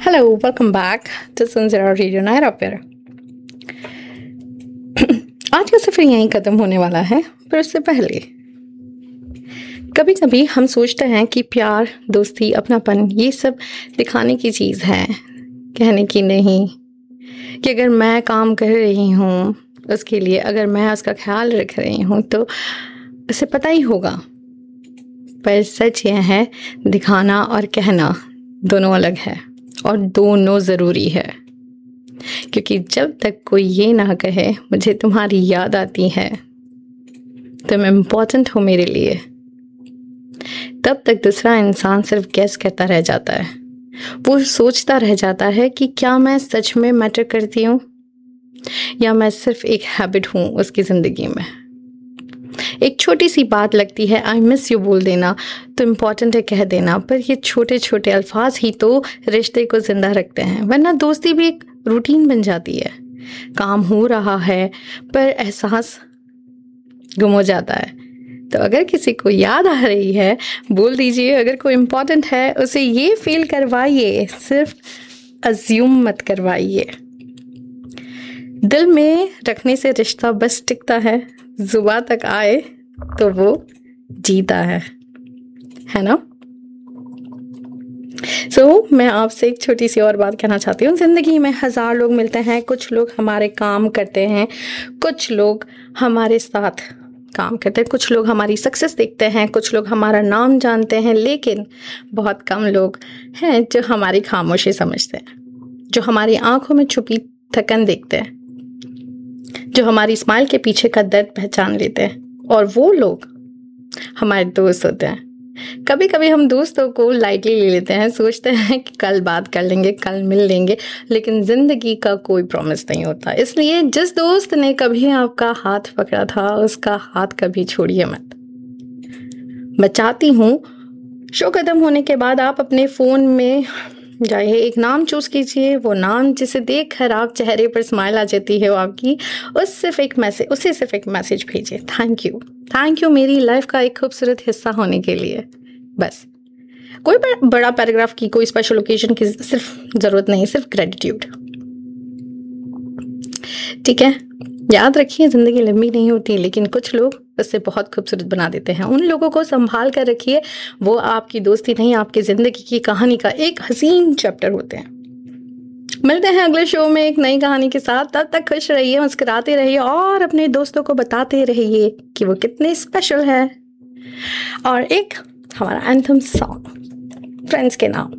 Hello, welcome back to Sunzera Radio Naira पर। आज का सफ़र यहीं ख़त्म होने वाला है, पर उससे पहले कभी कभी हम सोचते हैं कि प्यार, दोस्ती, अपनापन ये सब दिखाने की चीज़ है, कहने की नहीं। कि अगर मैं काम कर रही हूँ उसके लिए, अगर मैं उसका ख्याल रख रही हूँ तो उसे पता ही होगा। पर सच यह है, दिखाना और कहना दोनों अलग है और दोनों ज़रूरी है। क्योंकि जब तक कोई ये ना कहे मुझे तुम्हारी याद आती है, तुम इम्पोर्टेंट हो मेरे लिए, तब तक दूसरा इंसान सिर्फ गैस करता रह जाता है। वो सोचता रह जाता है कि क्या मैं सच में मैटर करती हूँ या मैं सिर्फ एक हैबिट हूँ उसकी ज़िंदगी में। एक छोटी सी बात लगती है, आई मिस यू बोल देना तो इम्पॉर्टेंट है कह देना, पर ये छोटे छोटे अल्फाज ही तो रिश्ते को ज़िंदा रखते हैं। वरना दोस्ती भी एक रूटीन बन जाती है। काम हो रहा है पर एहसास गुम हो जाता है। तो अगर किसी को याद आ रही है बोल दीजिए, अगर कोई इम्पॉर्टेंट है उसे ये फील करवाइए, सिर्फ अज्यूम मत करवाइए। दिल में रखने से रिश्ता बस टिकता है, जुबान तक आए तो वो जीता है ना। मैं आपसे एक छोटी सी और बात कहना चाहती हूँ। ज़िंदगी में हज़ार लोग मिलते हैं, कुछ लोग हमारे काम करते हैं, कुछ लोग हमारे साथ काम करते हैं, कुछ लोग हमारी सक्सेस देखते हैं, कुछ लोग हमारा नाम जानते हैं, लेकिन बहुत कम लोग हैं जो हमारी खामोशी समझते हैं, जो हमारी आंखों में छुपी थकन देखते हैं, जो हमारी स्माइल के पीछे का दर्द पहचान लेते हैं। और वो लोग हमारे दोस्त होते हैं। कभी कभी हम दोस्तों को लाइटली ले लेते हैं, सोचते हैं कि कल बात कर लेंगे, कल मिल लेंगे, लेकिन ज़िंदगी का कोई प्रॉमिस नहीं होता। इसलिए जिस दोस्त ने कभी आपका हाथ पकड़ा था उसका हाथ कभी छोड़िए मत। मैं चाहती हूँ शो खत्म होने के बाद आप अपने फ़ोन में जाइए, एक नाम चूज़ कीजिए, वो नाम जिसे देख कर आप चेहरे पर स्माइल आ जाती है आपकी, उसे सिर्फ एक मैसेज भेजिए, थैंक यू मेरी लाइफ का एक खूबसूरत हिस्सा होने के लिए। बस कोई बड़ा पैराग्राफ की, कोई स्पेशल ओकेजन की सिर्फ ज़रूरत नहीं, सिर्फ ग्रेटिट्यूड। ठीक है, याद रखिए ज़िंदगी लंबी नहीं होती, लेकिन कुछ लोग उससे बहुत खूबसूरत बना देते हैं। उन लोगों को संभाल कर रखिए, वो आपकी दोस्ती नहीं, आपकी ज़िंदगी की कहानी का एक हसीन चैप्टर होते हैं। मिलते हैं अगले शो में एक नई कहानी के साथ। तब तक खुश रहिए, मुस्कुराते रहिए और अपने दोस्तों को बताते रहिए कि वो कितने स्पेशल है। और एक हमारा एंथम सॉन्ग फ्रेंड्स के नाम।